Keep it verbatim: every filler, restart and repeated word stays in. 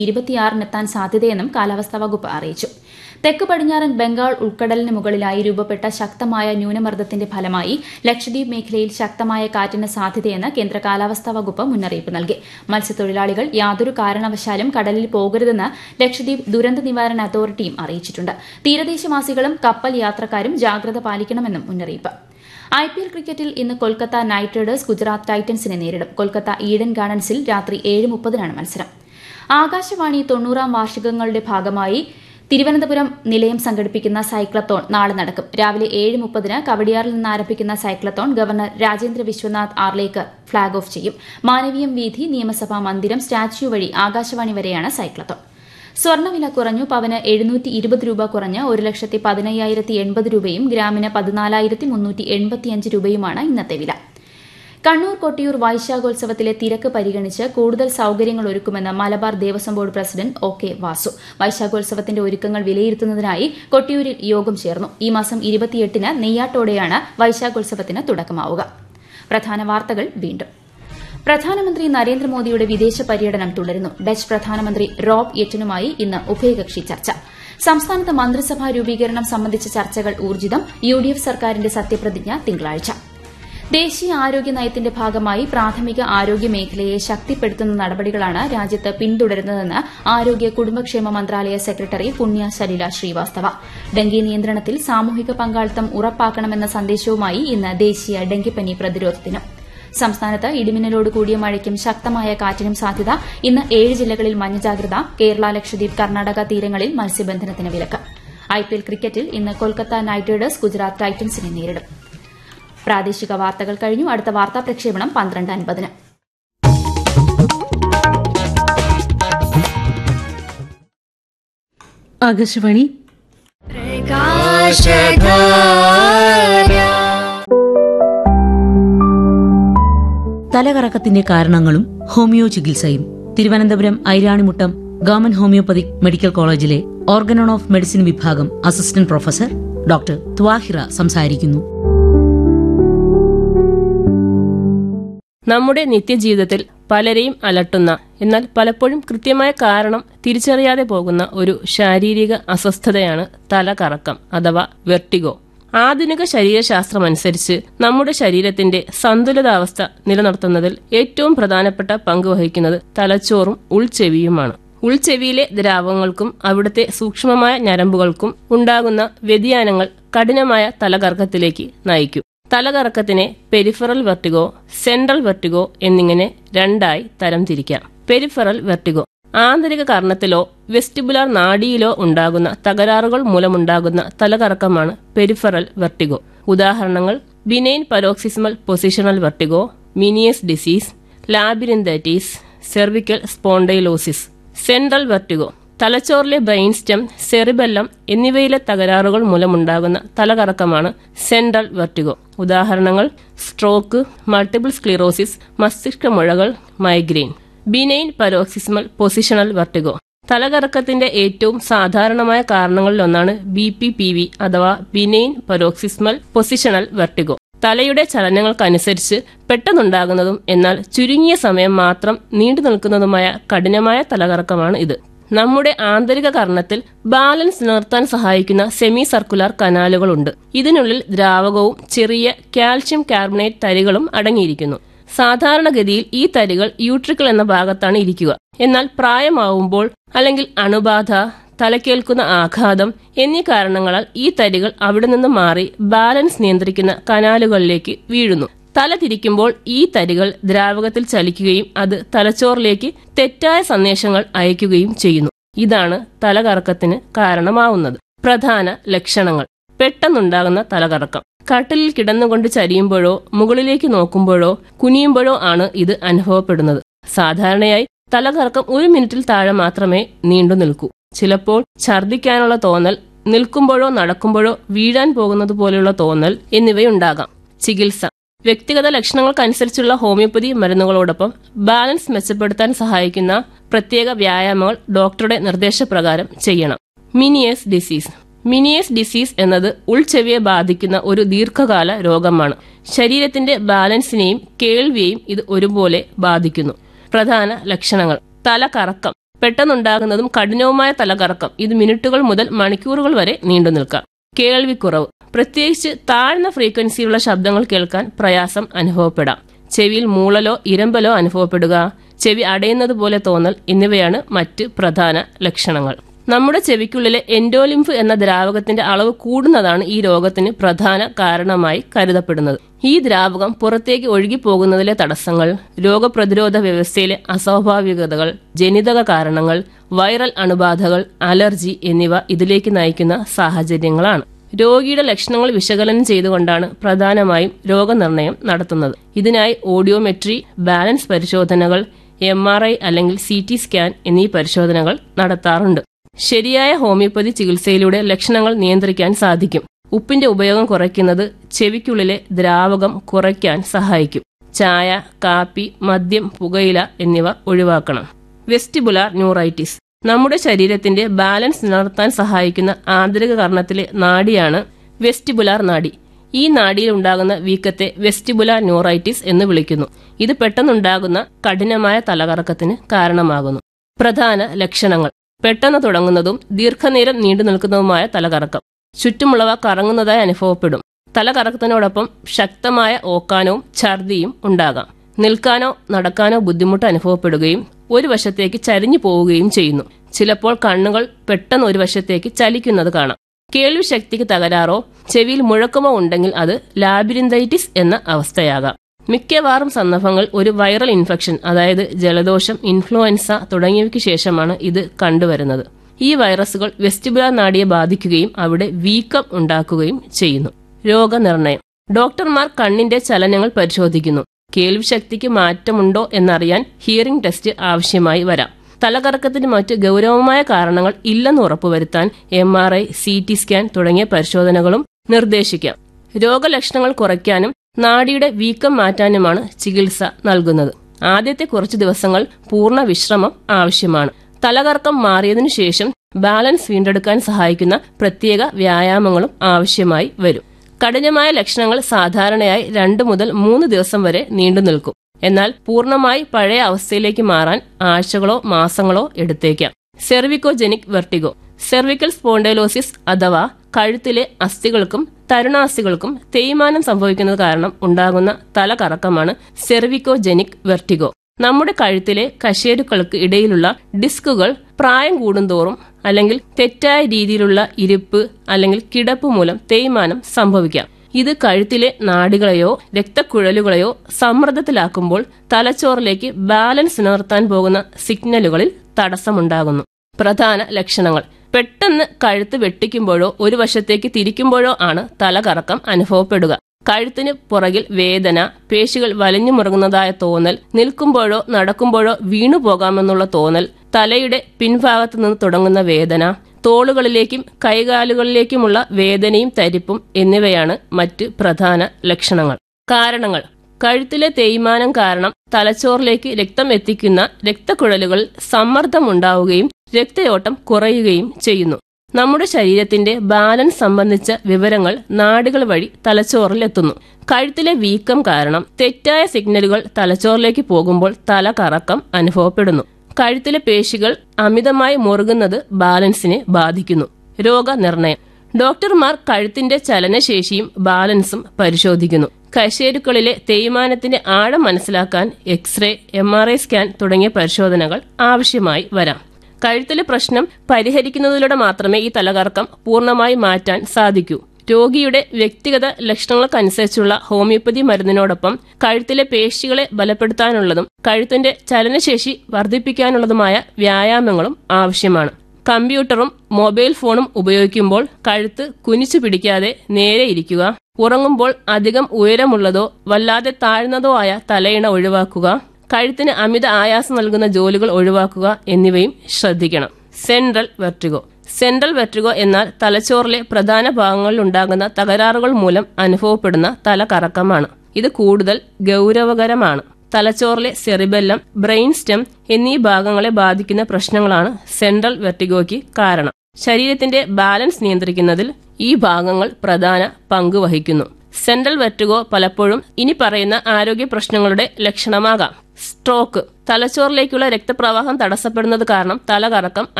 ഇരുപത്തിയാറിനെത്താൻ സാധ്യതയെന്നും കാലാവസ്ഥാ വകുപ്പ് അറിയിച്ചു. തെക്ക് പടിഞ്ഞാറൻ ബംഗാൾ ഉൾക്കടലിന് മുകളിലായി രൂപപ്പെട്ട ശക്തമായ ന്യൂനമർദ്ദത്തിന്റെ ഫലമായി ലക്ഷദ്വീപ് മേഖലയിൽ ശക്തമായ കാറ്റിന് സാധ്യതയെന്ന് കേന്ദ്ര കാലാവസ്ഥാ വകുപ്പ് മുന്നറിയിപ്പ് നൽകി. മത്സ്യത്തൊഴിലാളികൾ യാതൊരു കാരണവശാലും കടലിൽ പോകരുതെന്ന് ലക്ഷദ്വീപ് ദുരന്ത നിവാരണ അതോറിറ്റിയും അറിയിച്ചിട്ടുണ്ട്. തീരദേശവാസികളും കപ്പൽ യാത്രക്കാരും ജാഗ്രത പാലിക്കണമെന്നും മുന്നറിയിപ്പ്. ഐ പി എൽ ക്രിക്കറ്റിൽ ഇന്ന് കൊൽക്കത്ത നൈറ്റ് റൈഡേഴ്സ് ഗുജറാത്ത് ടൈറ്റൻസിനെ നേരിടും. കൊൽക്കത്ത ഈഡൻ ഗാർഡൻസിൽ രാത്രി ഏഴ് മുപ്പതിനാണ് മത്സരം. ആകാശവാണി തൊണ്ണൂറാം വാർഷികങ്ങളുടെ ഭാഗമായി തിരുവനന്തപുരം നിലയം സംഘടിപ്പിക്കുന്ന സൈക്ലത്തോൺ നാളെ നടക്കും. രാവിലെ ഏഴ് മുപ്പതിന് കവടിയാറിൽ നിന്ന് ആരംഭിക്കുന്ന cyclothon governor Rajendra Vishwanath Arlekar flag off ചെയ്യും. മാനവീയം വീഥി, നിയമസഭാ മന്ദിരം, സ്റ്റാച്യു വഴി ആകാശവാണി വരെയാണ് സൈക്ലത്തോൺ. സ്വർണ്ണവില കുറഞ്ഞു. പവന് എഴുന്നൂറ്റി ഇരുപത് രൂപ കുറഞ്ഞ് ഒരു ലക്ഷത്തി പതിനയ്യായിരത്തി എൺപത് രൂപയും ഗ്രാമിന് പതിനാലായിരത്തി മുന്നൂറ്റി എൺപത്തിയഞ്ച് രൂപയുമാണ് ഇന്നത്തെ വില. കണ്ണൂർ കൊട്ടിയൂർ വൈശാഖോത്സവത്തിലെ തിരക്ക് പരിഗണിച്ച് കൂടുതൽ സൌകര്യങ്ങൾ ഒരുക്കുമെന്ന് Malabar Devaswom board president O K Vasu. വൈശാഖോത്സവത്തിന്റെ ഒരുക്കങ്ങൾ വിലയിരുത്തുന്നതിനായി കൊട്ടിയൂരിൽ യോഗം ചേർന്നു. ഈ മാസം ഇരുപത്തിയെട്ടിന് നെയ്യാട്ടോടെയാണ് വൈശാഖോത്സവത്തിന് തുടക്കമാവുക. പ്രധാന വാർത്തകൾ വീണ്ടും. പ്രധാനമന്ത്രി നരേന്ദ്രമോദിയുടെ വിദേശ പര്യടനം തുടരുന്നു. ഡച്ച് പ്രധാനമന്ത്രി റോബ് യെറ്റനുമായി ഇന്ന് ഉഭയകക്ഷി ചർച്ച. സംസ്ഥാനത്ത് മന്ത്രിസഭാ രൂപീകരണം സംബന്ധിച്ച ചർച്ചകൾ ഊർജ്ജിതം. യു ഡി എഫ് സർക്കാരിന്റെ സത്യപ്രതിജ്ഞ തിങ്കളാഴ്ച. ദേശീയ ആരോഗ്യ നയത്തിന്റെ ഭാഗമായി പ്രാഥമിക ആരോഗ്യ മേഖലയെ ശക്തിപ്പെടുത്തുന്ന നടപടികളാണ് രാജ്യത്ത് പിന്തുടരുന്നതെന്ന് ആരോഗ്യ കുടുംബക്ഷേമ മന്ത്രാലയ സെക്രട്ടറി പുണ്യ സലില ശ്രീവാസ്തവ. ഡെങ്കി നിയന്ത്രണത്തിൽ സാമൂഹിക പങ്കാളിത്തം ഉറപ്പാക്കണമെന്ന സന്ദേശവുമായി ഇന്ന് ദേശീയ ഡെങ്കിപ്പനി പ്രതിരോധ ദിനം. സംസ്ഥാനത്ത് ഇടിമിന്നലോട് കൂടിയ മഴയ്ക്കും ശക്തമായ കാറ്റിനും സാധ്യത. ഇന്ന് ഏഴ് ജില്ലകളിൽ മഞ്ഞ ജാഗ്രത. കേരള, ലക്ഷദ്വീപ്, കർണാടക തീരങ്ങളിൽ മത്സ്യബന്ധനത്തിന് വിലക്ക്. ഐപിഎൽ ക്രിക്കറ്റിൽ ഇന്ന് കൊൽക്കത്ത നൈറ്റ് റൈഡേഴ്സ് ഗുജറാത്ത് ടൈറ്റൻസിനെ നേരിടും. പ്രാദേശിക വാർത്തകൾ കഴിഞ്ഞു. അടുത്ത വാർത്താ പ്രക്ഷേപണം പന്ത്രണ്ട് അൻപതിന്. ആകാശവാണി തലകറക്കത്തിന്റെ കാരണങ്ങളും ഹോമിയോ ചികിത്സയും Thiruvananthapuram Iranimuttam government homoeopathic medical കോളേജിലെ ഓർഗനോൺ ഓഫ് മെഡിസിൻ വിഭാഗം അസിസ്റ്റന്റ് പ്രൊഫസർ ഡോക്ടർ ത്വാഹിറ സംസാരിക്കുന്നു. നമ്മുടെ നിത്യജീവിതത്തിൽ പലരെയും അലട്ടുന്ന, എന്നാൽ പലപ്പോഴും കൃത്യമായ കാരണം തിരിച്ചറിയാതെ പോകുന്ന ഒരു ശാരീരിക അസ്വസ്ഥതയാണ് തലകറക്കം അഥവാ വെർട്ടിഗോ. ആധുനിക ശരീരശാസ്ത്രമനുസരിച്ച് നമ്മുടെ ശരീരത്തിന്റെ സന്തുലിതാവസ്ഥ നിലനിർത്തുന്നതിൽ ഏറ്റവും പ്രധാനപ്പെട്ട പങ്ക് വഹിക്കുന്നത് തലച്ചോറും ഉൾച്ചെവിയുമാണ്. ഉൾച്ചെവിയിലെ ദ്രാവകങ്ങൾക്കും അവിടുത്തെ സൂക്ഷ്മമായ ഞരമ്പുകൾക്കും ഉണ്ടാകുന്ന വ്യതിയാനങ്ങൾ കഠിനമായ തലകറക്കത്തിലേക്ക് നയിക്കും. തലകറക്കത്തിനെ പെരിഫറൽ വെർട്ടിഗോ, സെൻട്രൽ വെർട്ടിഗോ എന്നിങ്ങനെ രണ്ടായി തരംതിരിക്കാം. പെരിഫറൽ വെർട്ടിഗോ ആന്തരിക കർണത്തിലോ വെസ്റ്റിബുലാർ നാഡിയിലോ ഉണ്ടാകുന്ന തകരാറുകൾ മൂലമുണ്ടാകുന്ന തലകറക്കമാണ് പെരിഫറൽ വെർട്ടിഗോ. ഉദാഹരണങ്ങൾ: benign paroxysmal positional vertigo, Ménière's disease, ലാബിരിന്തൈറ്റിസ്, cervical spondylosis. Central vertigo തലച്ചോറിലെ ബ്രെയിൻ സ്റ്റെം, സെറിബെല്ലം എന്നിവയിലെ തകരാറുകൾ മൂലമുണ്ടാകുന്ന തലകറക്കമാണ് സെൻട്രൽ വെർട്ടിഗോ. ഉദാഹരണങ്ങൾ: സ്ട്രോക്ക്, മൾട്ടിപ്പിൾ സ്ക്ലിറോസിസ്, മസ്തിഷ്ക മുഴകൾ, migraine. Benign paroxysmal positional vertigo തലകറക്കത്തിന്റെ ഏറ്റവും സാധാരണമായ കാരണങ്ങളിലൊന്നാണ് ബി പി പി വി അഥവാ ബിനൈൻ പരോക്സിസ്മൽ പൊസിഷണൽ വെർട്ടിഗോ. തലയുടെ ചലനങ്ങൾക്കനുസരിച്ച് പെട്ടെന്നുണ്ടാകുന്നതും എന്നാൽ ചുരുങ്ങിയ സമയം മാത്രം നീണ്ടു നിൽക്കുന്നതുമായ കഠിനമായ തലകറക്കമാണ് ഇത്. നമ്മുടെ ആന്തരിക കർണത്തിൽ ബാലൻസ് നിലനിർത്താൻ സഹായിക്കുന്ന സെമി സർക്കുലർ കനാലുകളുണ്ട്. ഇതിനുള്ളിൽ ദ്രാവകവും ചെറിയ കാൽഷ്യം കാർബണേറ്റ് തരികളും അടങ്ങിയിരിക്കുന്നു. സാധാരണഗതിയിൽ ഈ തരികൾ യൂട്രിക്കിൾ എന്ന ഭാഗത്താണ് ഇരിക്കുക. എന്നാൽ പ്രായമാവുമ്പോൾ അല്ലെങ്കിൽ അണുബാധ, തലക്കേൽക്കുന്ന ആഘാതം എന്നീ കാരണങ്ങളാൽ ഈ തരികൾ അവിടെ നിന്ന് മാറി ബാലൻസ് നിയന്ത്രിക്കുന്ന കനാലുകളിലേക്ക് വീഴുന്നു. തല തിരിക്കുമ്പോൾ ഈ തരികൾ ദ്രാവകത്തിൽ ചലിക്കുകയും അത് തലച്ചോറിലേക്ക് തെറ്റായ സന്ദേശങ്ങൾ അയക്കുകയും ചെയ്യുന്നു. ഇതാണ് തലകറക്കത്തിന് കാരണമാവുന്നത്. പ്രധാന ലക്ഷണങ്ങൾ: പെട്ടെന്നുണ്ടാകുന്ന തലകറക്കം. കട്ടിലിൽ കിടന്നുകൊണ്ട് ചരിയുമ്പോഴോ മുകളിലേക്ക് നോക്കുമ്പോഴോ കുനിയുമ്പോഴോ ആണ് ഇത് അനുഭവപ്പെടുന്നത്. സാധാരണയായി തലകറക്കം ഒരു മിനിറ്റിൽ താഴെ മാത്രമേ നീണ്ടു നിൽക്കൂ. ചിലപ്പോൾ ഛർദ്ദിക്കാനുള്ള തോന്നൽ, നിൽക്കുമ്പോഴോ നടക്കുമ്പോഴോ വീഴാൻ പോകുന്നത് പോലെയുള്ള തോന്നൽ എന്നിവയുണ്ടാകാം. ചികിത്സ: വ്യക്തിഗത ലക്ഷണങ്ങൾക്കനുസരിച്ചുള്ള ഹോമിയോപ്പതി മരുന്നുകളോടൊപ്പം ബാലൻസ് മെച്ചപ്പെടുത്താൻ സഹായിക്കുന്ന പ്രത്യേക വ്യായാമങ്ങൾ ഡോക്ടറുടെ നിർദ്ദേശപ്രകാരം ചെയ്യണം. മിനിയസ് ഡിസീസ് മിനിയസ് ഡിസീസ് എന്നത് ഉൾച്ചെവിയെ ബാധിക്കുന്ന ഒരു ദീർഘകാല രോഗമാണ്. ശരീരത്തിന്റെ ബാലൻസിനെയും കേൾവിയെയും ഇത് ഒരുപോലെ ബാധിക്കുന്നു. പ്രധാന ലക്ഷണങ്ങൾ: തലകറക്കം, പെട്ടെന്നുണ്ടാകുന്നതും കഠിനവുമായ തലകറക്കം ഇത് മിനിറ്റുകൾ മുതൽ മണിക്കൂറുകൾ വരെ നീണ്ടു നിൽക്കാം. കേൾവിക്കുറവ്, പ്രത്യേകിച്ച് താഴ്ന്ന ഫ്രീക്വൻസിയിലുള്ള ശബ്ദങ്ങൾ കേൾക്കാൻ പ്രയാസം അനുഭവപ്പെടാം. ചെവിയിൽ മൂളലോ ഇരമ്പലോ അനുഭവപ്പെടുക, ചെവി അടയുന്നത് പോലെ തോന്നൽ എന്നിവയാണ് മറ്റ് പ്രധാന ലക്ഷണങ്ങൾ. നമ്മുടെ ചെവിക്കുള്ളിലെ എൻഡോലിംഫ് എന്ന ദ്രാവകത്തിന്റെ അളവ് കൂടുന്നതാണ് ഈ രോഗത്തിന് പ്രധാന കാരണമായി കരുതപ്പെടുന്നത്. ഈ ദ്രാവകം പുറത്തേക്ക് ഒഴുകിപ്പോകുന്നതിലെ തടസ്സങ്ങൾ, രോഗപ്രതിരോധ വ്യവസ്ഥയിലെ അസ്വാഭാവികതകൾ, ജനിതക കാരണങ്ങൾ, വൈറൽ അണുബാധകൾ, അലർജി എന്നിവ ഇതിലേക്ക് നയിക്കുന്ന സാഹചര്യങ്ങളാണ്. രോഗിയുടെ ലക്ഷണങ്ങൾ വിശകലനം ചെയ്തുകൊണ്ടാണ് പ്രധാനമായും രോഗനിർണയം നടത്തുന്നത്. ഇതിനായി ഓഡിയോമെട്രി, ബാലൻസ് പരിശോധനകൾ, എം ആർ ഐ അല്ലെങ്കിൽ സി ടി സ്കാൻ എന്നീ പരിശോധനകൾ നടത്താറുണ്ട്. ശരിയായ ഹോമിയോപ്പതി ചികിത്സയിലൂടെ ലക്ഷണങ്ങൾ നിയന്ത്രിക്കാൻ സാധിക്കും. ഉപ്പിന്റെ ഉപയോഗം കുറയ്ക്കുന്നത് ചെവിക്കുള്ളിലെ ദ്രാവകം കുറയ്ക്കാൻ സഹായിക്കും. ചായ, കാപ്പി, മദ്യം, പുകയില എന്നിവ ഒഴിവാക്കണം. വെസ്റ്റിബുലാർ ന്യൂറൈറ്റിസ് നമ്മുടെ ശരീരത്തിന്റെ ബാലൻസ് നിലനിർത്താൻ സഹായിക്കുന്ന ആന്തരിക കർണത്തിലെ നാഡിയാണ് വെസ്റ്റിബുലാർ നാഡി. ഈ നാഡിയിൽ ഉണ്ടാകുന്ന വീക്കത്തെ വെസ്റ്റിബുലാർ ന്യൂറൈറ്റിസ് എന്ന് വിളിക്കുന്നു. ഇത് പെട്ടെന്നുണ്ടാകുന്ന കഠിനമായ തലകറക്കത്തിന് കാരണമാകുന്നു. പ്രധാന ലക്ഷണങ്ങൾ: പെട്ടെന്ന് തുടങ്ങുന്നതും ദീർഘനേരം നീണ്ടു നിൽക്കുന്നതുമായ തലകറക്കം. ചുറ്റുമുള്ളവ കറങ്ങുന്നതായി അനുഭവപ്പെടും. തലകറക്കത്തിനോടൊപ്പം ശക്തമായ ഓക്കാനവും ഛർദിയും ഉണ്ടാകാം. നിൽക്കാനോ നടക്കാനോ ബുദ്ധിമുട്ട് അനുഭവപ്പെടുകയും ഒരു വശത്തേക്ക് ചരിഞ്ഞു പോവുകയും ചെയ്യുന്നു. ചിലപ്പോൾ കണ്ണുകൾ പെട്ടെന്ന് ഒരു വശത്തേക്ക് ചലിക്കുന്നത് കാണാം. കേൾവി ശക്തിക്ക് തകരാറോ ചെവിയിൽ മുഴക്കമോ ഉണ്ടെങ്കിൽ അത് ലാബിരിന്തൈറ്റിസ് എന്ന അവസ്ഥയാകാം. മിക്കവാറും സന്ദർഭങ്ങൾ ഒരു വൈറൽ ഇൻഫെക്ഷൻ, അതായത് ജലദോഷം, ഇൻഫ്ലുവൻസ തുടങ്ങിയവയ്ക്ക് ശേഷമാണ് ഇത് കണ്ടുവരുന്നത്. ഈ വൈറസുകൾ വെസ്റ്റിബുലാർ നാഡിയെ ബാധിക്കുകയും അവിടെ വീക്കം ഉണ്ടാക്കുകയും ചെയ്യുന്നു. രോഗനിർണയം: ഡോക്ടർമാർ കണ്ണിന്റെ ചലനങ്ങൾ പരിശോധിക്കുന്നു. കേൾവി ശക്തിക്ക് മാറ്റമുണ്ടോ എന്നറിയാൻ ഹിയറിംഗ് ടെസ്റ്റ് ആവശ്യമായി വരാം. തലകറക്കത്തിന് മറ്റ് ഗൗരവമായ കാരണങ്ങൾ ഇല്ലെന്ന് ഉറപ്പുവരുത്താൻ M R I, C T scan തുടങ്ങിയ പരിശോധനകളും നിർദ്ദേശിക്കാം. രോഗലക്ഷണങ്ങൾ കുറയ്ക്കാനും നാഡിയുടെ വീക്കം മാറ്റാനുമാണ് ചികിത്സ നൽകുന്നത്. ആദ്യത്തെ കുറച്ചു ദിവസങ്ങൾ പൂർണ്ണ വിശ്രമം ആവശ്യമാണ്. തലകറക്കം മാറിയതിനു ശേഷം ബാലൻസ് വീണ്ടെടുക്കാൻ സഹായിക്കുന്ന പ്രത്യേക വ്യായാമങ്ങളും ആവശ്യമായി വരും. കഠിനമായ ലക്ഷണങ്ങൾ സാധാരണയായി രണ്ടു മുതൽ മൂന്ന് ദിവസം വരെ നീണ്ടു നിൽക്കും. എന്നാൽ പൂർണ്ണമായി പഴയ അവസ്ഥയിലേക്ക് മാറാൻ ആഴ്ചകളോ മാസങ്ങളോ എടുത്തേക്കാം. സെർവിക്കോജെനിക് വെർട്ടിഗോ: സെർവിക്കൽ സ്പോണ്ടൈലോസിസ് അഥവാ കഴുത്തിലെ അസ്ഥികൾക്കും തരുണാസ്ഥികൾക്കും തേയ്മാനം സംഭവിക്കുന്നത് കാരണം ഉണ്ടാകുന്ന തലകറക്കമാണ് സെർവിക്കോജെനിക് വെർട്ടിഗോ. നമ്മുടെ കഴുത്തിലെ കശേരുക്കൾക്ക് ഇടയിലുള്ള ഡിസ്കുകൾ പ്രായം കൂടുന്തോറും അല്ലെങ്കിൽ തെറ്റായ രീതിയിലുള്ള ഇരിപ്പ് അല്ലെങ്കിൽ കിടപ്പ് മൂലം തേയ്മാനം സംഭവിക്കാം. ഇത് കഴുത്തിലെ നാഡികളെയോ രക്തക്കുഴലുകളെയോ സമ്മർദ്ദത്തിലാക്കുമ്പോൾ തലച്ചോറിലേക്ക് ബാലൻസ് നിലനിർത്താൻ പോകുന്ന സിഗ്നലുകളിൽ തടസ്സമുണ്ടാകുന്നു. പ്രധാന ലക്ഷണങ്ങൾ: പെട്ടെന്ന് കഴുത്ത് വെട്ടിക്കുമ്പോഴോ ഒരു വശത്തേക്ക് തിരിക്കുമ്പോഴോ ആണ് തലകറക്കം അനുഭവപ്പെടുക. കഴുത്തിന് പുറകിൽ വേദന, പേശികൾ വലിഞ്ഞു മുറുകുന്നതായ തോന്നൽ, നിൽക്കുമ്പോഴോ നടക്കുമ്പോഴോ വീണുപോകാമെന്നുള്ള തോന്നൽ, തലയുടെ പിൻഭാഗത്തു നിന്ന് തുടങ്ങുന്ന വേദന, തോളുകളിലേക്കും കൈകാലുകളിലേക്കുമുള്ള വേദനയും തരിപ്പും എന്നിവയാണ് മറ്റ് പ്രധാന ലക്ഷണങ്ങൾ. കാരണങ്ങൾ: കഴുത്തിലെ തേയ്മാനം കാരണം തലച്ചോറിലേക്ക് രക്തം എത്തിക്കുന്ന രക്തക്കുഴലുകളിൽ സമ്മർദ്ദമുണ്ടാവുകയും രക്തയോട്ടം കുറയുകയും ചെയ്യുന്നു. നമ്മുടെ ശരീരത്തിന്റെ ബാലൻസ് സംബന്ധിച്ച വിവരങ്ങൾ നാഡികൾ വഴി തലച്ചോറിൽ എത്തുന്നു. കഴുത്തിലെ വീക്കം കാരണം തെറ്റായ സിഗ്നലുകൾ തലച്ചോറിലേക്ക് പോകുമ്പോൾ തലകറക്കം അനുഭവപ്പെടുന്നു. കഴുത്തിലെ പേശികൾ അമിതമായി മുറുകുന്നത് ബാലൻസിനെ ബാധിക്കുന്നു. രോഗനിർണയം: ഡോക്ടർമാർ കഴുത്തിന്റെ ചലനശേഷിയും ബാലൻസും പരിശോധിക്കുന്നു. കശേരുക്കളിലെ തേയ്മാനത്തിന്റെ ആഴം മനസ്സിലാക്കാൻ x-ray, M R I scan തുടങ്ങിയ പരിശോധനകൾ ആവശ്യമായി വരാം. കഴുത്തിലെ പ്രശ്നം പരിഹരിക്കുന്നതിലൂടെ മാത്രമേ ഈ തലകറക്കം പൂർണ്ണമായി മാറ്റാൻ സാധിക്കൂ. രോഗിയുടെ വ്യക്തിഗത ലക്ഷണങ്ങൾക്കനുസരിച്ചുള്ള ഹോമിയോപ്പതി മരുന്നിനോടൊപ്പം കഴുത്തിലെ പേശികളെ ബലപ്പെടുത്താനുള്ളതും കഴുത്തിന്റെ ചലനശേഷി വർദ്ധിപ്പിക്കാനുള്ളതുമായ വ്യായാമങ്ങളും ആവശ്യമാണ്. കമ്പ്യൂട്ടറും മൊബൈൽ ഫോണും ഉപയോഗിക്കുമ്പോൾ കഴുത്ത് കുനിച്ചു പിടിക്കാതെ നേരെ ഇരിക്കുക. ഉറങ്ങുമ്പോൾ അധികം ഉയരമുള്ളതോ വല്ലാതെ താഴ്ന്നതോ ആയ തലയിണ ഒഴിവാക്കുക. കഴുത്തിന് അമിത ആയാസം നൽകുന്ന ജോലികൾ ഒഴിവാക്കുക എന്നിവയും ശ്രദ്ധിക്കണം. സെൻട്രൽ വെർട്ടിഗോ: സെൻട്രൽ വെർട്ടിഗോ എന്നാൽ തലച്ചോറിലെ പ്രധാന ഭാഗങ്ങളിൽ ഉണ്ടാകുന്ന തകരാറുകൾ മൂലം അനുഭവപ്പെടുന്ന തലകറക്കമാണ്. ഇത് കൂടുതൽ ഗൗരവകരമാണ്. തലച്ചോറിലെ സെറിബെല്ലം, ബ്രെയിൻ സ്റ്റെം എന്നീ ഭാഗങ്ങളെ ബാധിക്കുന്ന പ്രശ്നങ്ങളാണ് സെൻട്രൽ വെർട്ടിഗോയ്ക്ക് കാരണം. ശരീരത്തിന്റെ ബാലൻസ് നിയന്ത്രിക്കുന്നതിൽ ഈ ഭാഗങ്ങൾ പ്രധാന പങ്ക് വഹിക്കുന്നു. സെൻട്രൽ വെർട്ടിഗോ പലപ്പോഴും ഇനി പറയുന്ന ആരോഗ്യ പ്രശ്നങ്ങളുടെ ലക്ഷണമാകാം. സ്ട്രോക്ക്, തലച്ചോറിലേക്കുള്ള രക്തപ്രവാഹം തടസ്സപ്പെടുന്നത് കാരണം തലകറക്കം